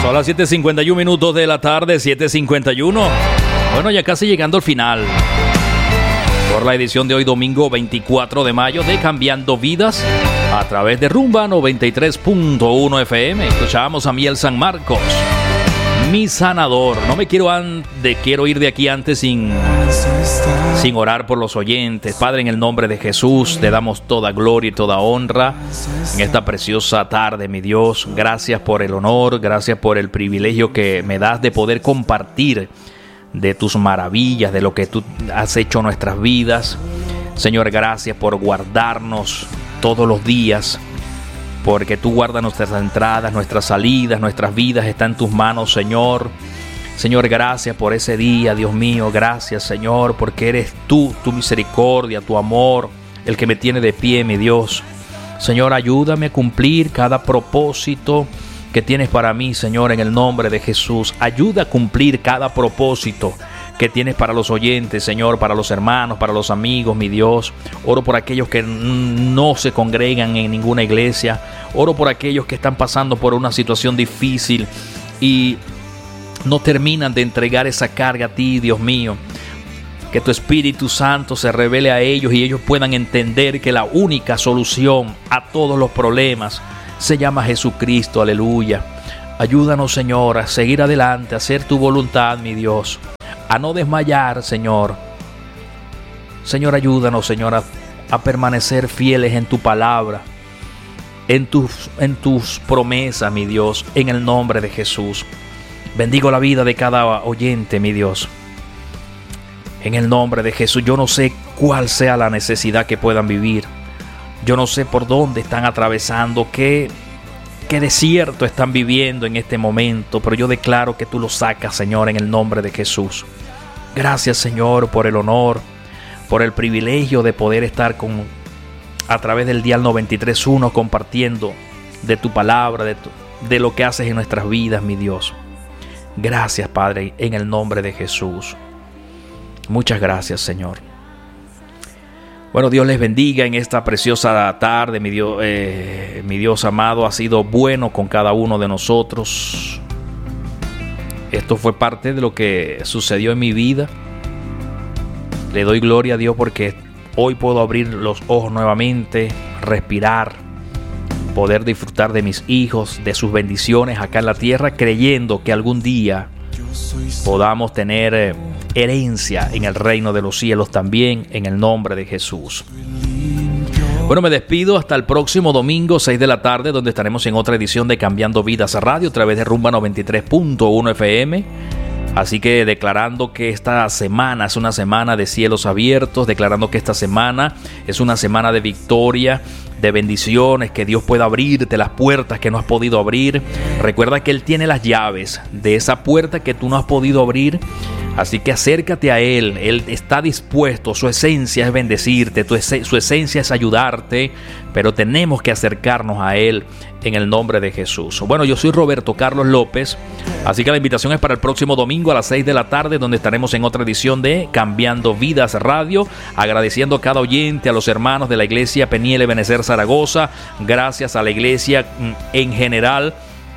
Son las 7:51 minutos de la tarde, 7:51. Bueno, ya casi llegando al final. Por la edición de hoy, domingo 24 de mayo, de Cambiando Vidas, a través de Rumba 93.1 FM. Escuchábamos a Miel San Marcos, Mi Sanador. No me quiero ir de aquí antes sin orar por los oyentes. Padre, en el nombre de Jesús, te damos toda gloria y toda honra en esta preciosa tarde, mi Dios. Gracias por el honor, gracias por el privilegio que me das de poder compartir de tus maravillas, de lo que tú has hecho en nuestras vidas. Señor, gracias por guardarnos todos los días, porque tú guardas nuestras entradas, nuestras salidas, nuestras vidas están en tus manos, Señor. Señor, gracias por ese día, Dios mío. Gracias, Señor, porque eres tú, tu misericordia, tu amor, el que me tiene de pie, mi Dios. Señor, ayúdame a cumplir cada propósito que tienes para mí, Señor, en el nombre de Jesús. Ayuda a cumplir cada propósito que tienes para los oyentes, Señor, para los hermanos, para los amigos, mi Dios. Oro por aquellos que no se congregan en ninguna iglesia. Oro por aquellos que están pasando por una situación difícil y no terminan de entregar esa carga a ti, Dios mío. Que tu Espíritu Santo se revele a ellos y ellos puedan entender que la única solución a todos los problemas se llama Jesucristo, aleluya. Ayúdanos, Señor, a seguir adelante, a hacer tu voluntad, mi Dios, a no desmayar, Señor. Señor, ayúdanos, Señor, a permanecer fieles en tu palabra, en tus promesas, mi Dios, en el nombre de Jesús. Bendigo la vida de cada oyente, mi Dios, en el nombre de Jesús. Yo no sé cuál sea la necesidad que puedan vivir. Yo no sé por dónde están atravesando, qué desierto están viviendo en este momento, pero yo declaro que tú lo sacas, Señor, en el nombre de Jesús. Gracias, Señor, por el honor, por el privilegio de poder estar a través del dial 93.1 compartiendo de tu palabra, de lo que haces en nuestras vidas, mi Dios. Gracias, Padre, en el nombre de Jesús. Muchas gracias, Señor. Bueno, Dios les bendiga en esta preciosa tarde, mi Dios amado ha sido bueno con cada uno de nosotros. Esto fue parte de lo que sucedió en mi vida. Le doy gloria a Dios porque hoy puedo abrir los ojos nuevamente, respirar, poder disfrutar de mis hijos, de sus bendiciones acá en la tierra, creyendo que algún día podamos tener herencia en el reino de los cielos también, en el nombre de Jesús. Bueno, me despido hasta el próximo domingo, 6 de la tarde, donde estaremos en otra edición de Cambiando Vidas Radio a través de Rumba 93.1 FM. Así que declarando que esta semana es una semana de cielos abiertos, declarando que esta semana es una semana de victoria, de bendiciones, que Dios pueda abrirte las puertas que no has podido abrir. Recuerda que Él tiene las llaves de esa puerta que tú no has podido abrir. Así que acércate a Él, Él está dispuesto, su esencia es bendecirte, su esencia es ayudarte, pero tenemos que acercarnos a Él en el nombre de Jesús. Bueno, yo soy Roberto Carlos López, así que la invitación es para el próximo domingo a las 6 de la tarde, donde estaremos en otra edición de Cambiando Vidas Radio, agradeciendo a cada oyente, a los hermanos de la Iglesia Peniel Ebenezer Zaragoza, gracias a la Iglesia en general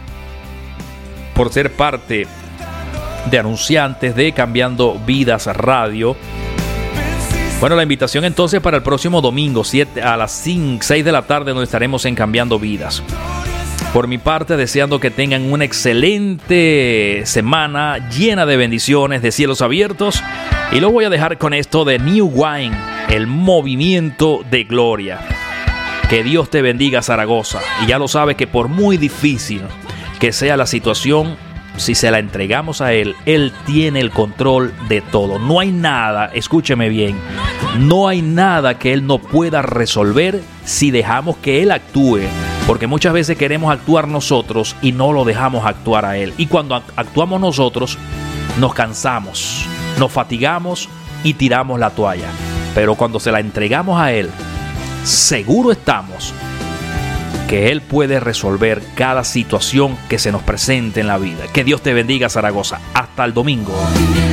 por ser parte de anunciantes de Cambiando Vidas Radio. Bueno, la invitación entonces para el próximo domingo, 6 de la tarde, donde estaremos en Cambiando Vidas. Por mi parte, deseando que tengan una excelente semana llena de bendiciones, de cielos abiertos. Y lo voy a dejar con esto de New Wine, el movimiento de gloria. Que Dios te bendiga, Zaragoza. Y ya lo sabes que por muy difícil que sea la situación, si se la entregamos a Él, Él tiene el control de todo. No hay nada, escúcheme bien, no hay nada que Él no pueda resolver si dejamos que Él actúe. Porque muchas veces queremos actuar nosotros y no lo dejamos actuar a Él. Y cuando actuamos nosotros, nos cansamos, nos fatigamos y tiramos la toalla. Pero cuando se la entregamos a Él, seguro estamos que Él puede resolver cada situación que se nos presente en la vida. Que Dios te bendiga, Zaragoza. Hasta el domingo.